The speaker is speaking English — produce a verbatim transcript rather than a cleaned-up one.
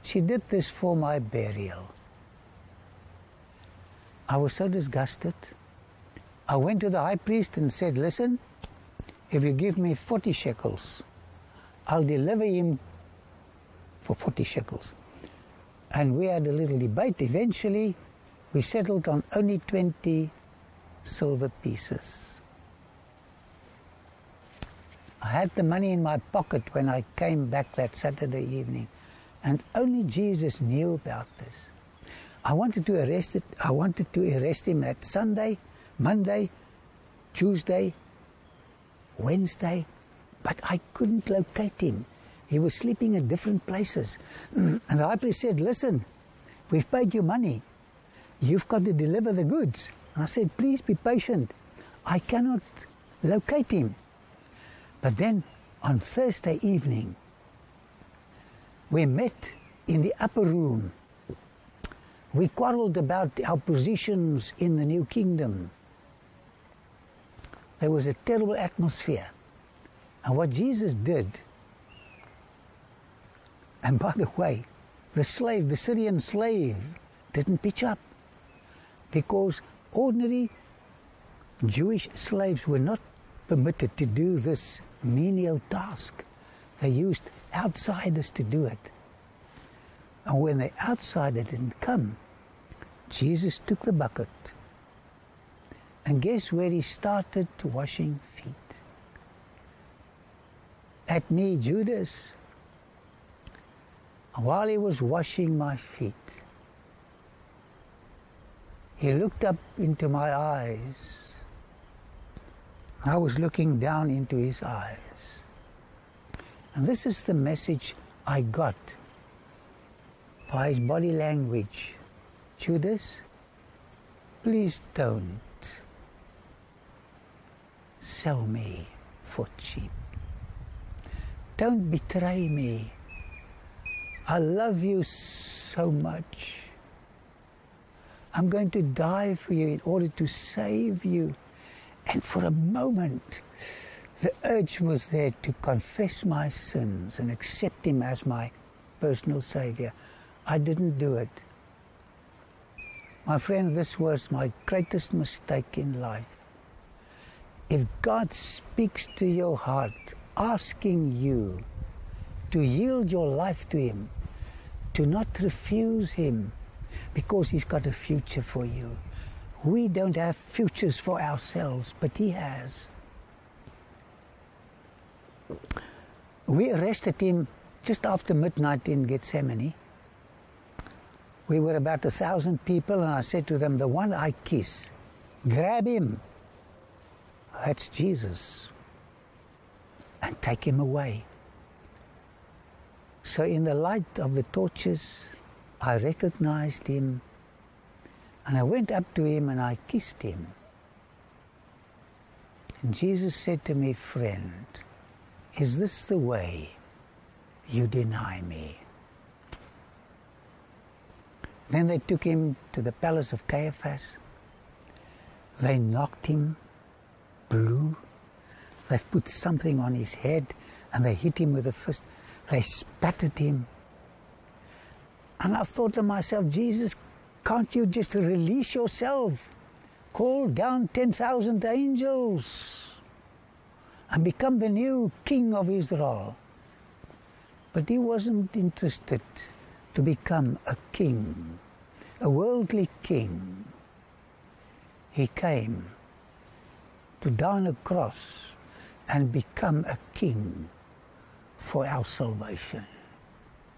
She did this for my burial. I was so disgusted. I went to the high priest and said, listen, if you give me forty shekels, I'll deliver him for forty shekels. And we had a little debate. Eventually, we settled on only twenty silver pieces. I had the money in my pocket when I came back that Saturday evening, and only Jesus knew about this. I wanted to arrest it. I wanted to arrest him at Sunday, Monday, Tuesday, Wednesday, but I couldn't locate him. He was sleeping in different places. And the high priest said, listen, we've paid you money. You've got to deliver the goods. And I said, please be patient. I cannot locate him. But then on Thursday evening, we met in the upper room. We quarreled about our positions in the new kingdom. There was a terrible atmosphere. And what Jesus did, and by the way, the slave, the Syrian slave, didn't pitch up, because ordinary Jewish slaves were not permitted to do this menial task. They used outsiders to do it. And when the outsider didn't come, Jesus took the bucket. And guess where he started washing feet? At me, Judas. While he was washing my feet, he looked up into my eyes. I was looking down into his eyes. And this is the message I got by his body language. Judas, please don't sell me for cheap. Don't betray me. I love you so much. I'm going to die for you in order to save you. And for a moment, the urge was there to confess my sins and accept him as my personal Savior. I didn't do it. My friend, this was my greatest mistake in life. If God speaks to your heart, asking you to yield your life to him, to not refuse him, because he's got a future for you. We don't have futures for ourselves, but he has. We arrested him just after midnight in Gethsemane. We were about a thousand people, and I said to them, the one I kiss, grab him. That's Jesus. And take him away. So in the light of the torches, I recognized him, and I went up to him and I kissed him. And Jesus said to me, friend, is this the way you deny me? Then they took him to the palace of Caiaphas. They knocked him blue. They put something on his head and they hit him with a fist. They spat at him. And I thought to myself, Jesus, can't you just release yourself? Call down ten thousand angels and become the new king of Israel. But he wasn't interested to become a king, a worldly king. He came to die on a cross and become a king for our salvation.